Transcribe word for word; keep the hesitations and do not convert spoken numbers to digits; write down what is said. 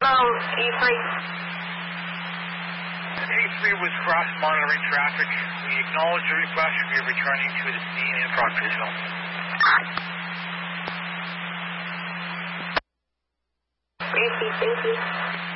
Oh, E three. A three was cross monitoring traffic. We acknowledge the request. We are returning to the scene in Proctorsville. Thank you, thank you.